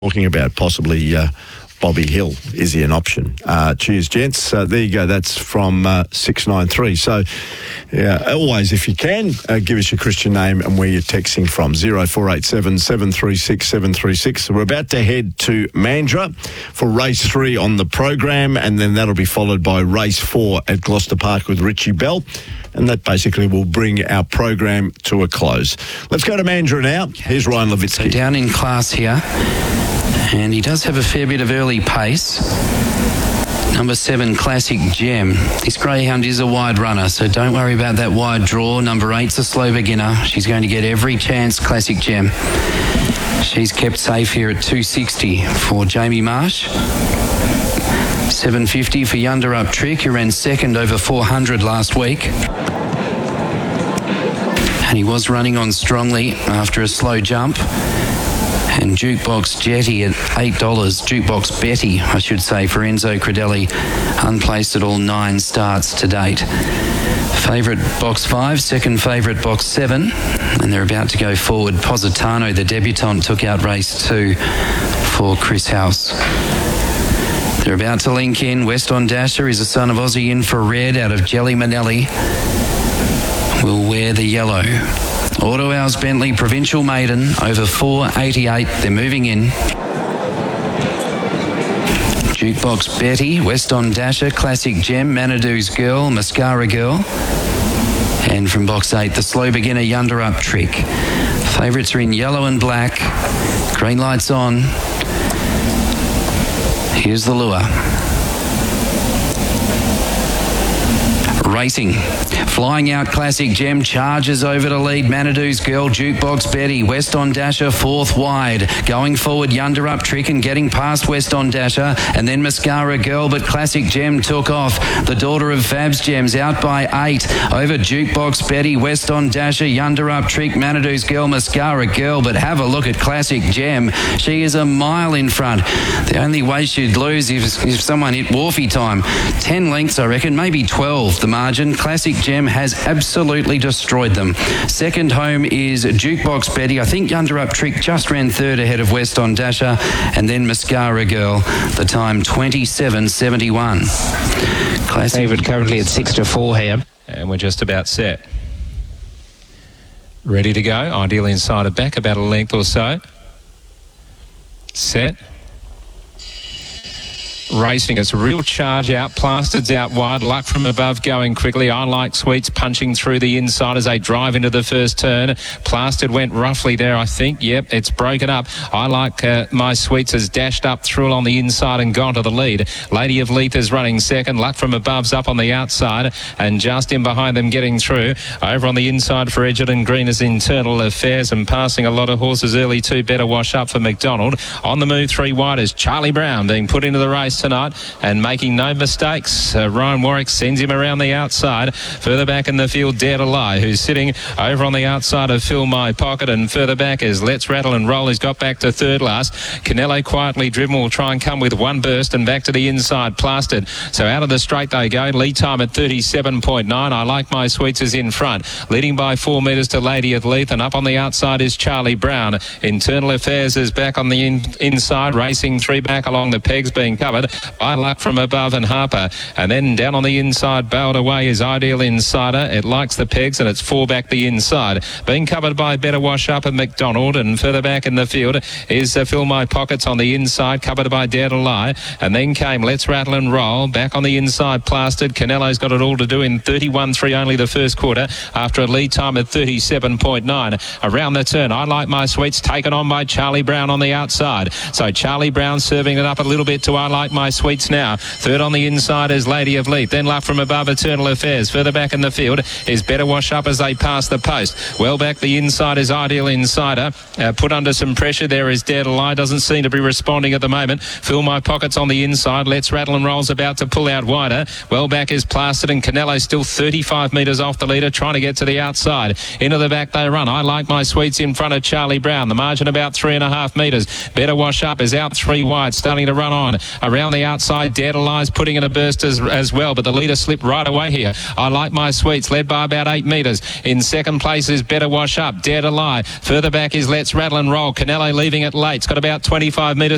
talking about possibly Bobby Hill. Is he an option? Cheers, gents. There you go. That's from 693. So, always, if you can, give us your Christian name and where you're texting from. 0487 736 736. We're about to head to Mandurah for race 3 on the program, and then that'll be followed by race 4 at Gloucester Park with Richie Bell. And that basically will bring our program to a close. Let's go to Mandurah now. Here's Ryan Levitsky. So down in class here, and he does have a fair bit of early pace. Number 7, Classic Gem. This greyhound is a wide runner, so don't worry about that wide draw. Number 8's a slow beginner. She's going to get every chance, Classic Gem. She's kept safe here at 260 for Jamie Marsh. 750 for Yunder Up Trick, who ran second over 400 last week. And he was running on strongly after a slow jump. And Jukebox Jetty at $8. Jukebox Betty, I should say, for Enzo Credelli, unplaced at all 9 starts to date. Favourite Box 5, second favourite Box 7, and they're about to go forward. Positano, the debutant, took out race 2 for Chris House. They're about to link in. West on Dasher is a son of Aussie Infrared out of Jelly Manelli. Will wear the yellow. Auto Hours Bentley Provincial Maiden over 488. They're moving in. Jukebox Betty, West on Dasher, Classic Gem, Manidu's Girl, Mascara Girl. And from Box 8, the slow beginner Yunder Up Trick. Favourites are in yellow and black. Green lights on. Here's the lure. Racing. Flying out, Classic Gem charges over to lead Manidu's Girl, Jukebox Betty. West on Dasher, 4th wide. Going forward, Yunder Up Trick and getting past West on Dasher. And then Mascara Girl, but Classic Gem took off. The daughter of Fabs Gems out by 8. Over Jukebox Betty, West on Dasher, Yunder Up Trick, Manidu's Girl, Mascara Girl. But have a look at Classic Gem. She is a mile in front. The only way she'd lose if someone hit Wharfie time. 10 lengths, I reckon, maybe 12 the margin. Classic Gem has absolutely destroyed them. Second home is Jukebox Betty. I think Yunder Up Trick just ran third ahead of West on Dasher, and then Mascara Girl. The time 27.71. Classic Favourite currently at 6-4 here. And we're just about set. Ready to go. Ideal inside of back, about a length or so. Set. Racing, it's a real charge out. Plastered's out wide. Luck from above going quickly. I Like Sweets punching through the inside as they drive into the first turn. Plastered went roughly there, I think. Yep, it's broken up. I Like My Sweets has dashed up through along the inside and gone to the lead. Lady of Leith is running second. Luck from above's up on the outside and just in behind them getting through. Over on the inside for Edgerton Green is Internal Affairs and passing a lot of horses early too. Better Wash Up for McDonald. On the move 3 wide is Charlie Brown being put into the race tonight and making no mistakes. Ryan Warwick sends him around the outside. Further back in the field, Dare to Lie, who's sitting over on the outside of Fill My Pocket, and further back is Let's Rattle and Roll. He's got back to third last. Canelo Quietly Driven will try and come with one burst and back to the inside. Plastered. So out of the straight they go. Lead time at 37.9. I Like My Sweets is in front. Leading by 4 metres to Lady of Leith, and up on the outside is Charlie Brown. Internal Affairs is back on the inside, racing 3 back along the pegs being covered by Luck from above and Harper. And then down on the inside, bowed away is Ideal Insider. It likes the pegs and it's 4 back the inside. Being covered by Better Wash Up and McDonald, and further back in the field is Fill My Pockets on the inside, covered by Dare to Lie. And then came Let's Rattle and Roll. Back on the inside, Plastered. Canelo's got it all to do in 31.3 only the first quarter after a lead time at 37.9. Around the turn, I Like My Sweets taken on by Charlie Brown on the outside. So Charlie Brown serving it up a little bit to I Like My Sweets now. Third on the inside is Lady of Leith. Then Luck from above, Eternal Affairs. Further back in the field is Better Wash Up as they pass the post. Well back the inside is Ideal Insider. Put under some pressure there is Dare to Lie. Doesn't seem to be responding at the moment. Fill My Pockets on the inside. Let's Rattle and Roll's about to pull out wider. Well back is Plastered, and Canelo still 35 metres off the leader, trying to get to the outside. Into the back they run. I Like My Sweets in front of Charlie Brown. The margin about 3.5 metres. Better Wash Up is out 3 wide, starting to run on. Around the outside, Dare to Lie's putting in a burst as well, but the leader slipped right away here. I Like My Sweets, led by about 8 metres. In second place is Better Wash Up. Dare to Lie. Further back is Let's Rattle and Roll. Canelo leaving it late. It's got about 25 metres